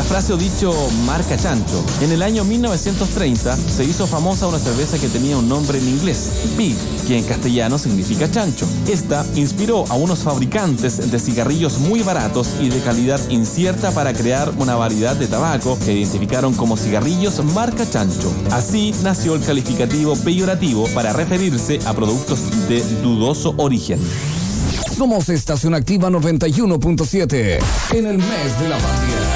frase o dicho marca chancho. En el año 1930 se hizo famosa una cerveza que tenía un nombre en inglés, Pig, que en castellano significa chancho. Esta inspiró a unos fabricantes de cigarrillos muy baratos y de calidad incierta para crear una variedad de tabaco que identificaron como cigarrillos marca chancho. Así nació el calificativo peyorativo para referirse a productos de dudoso origen. Somos Estación Activa 91.7 en el mes de la patria.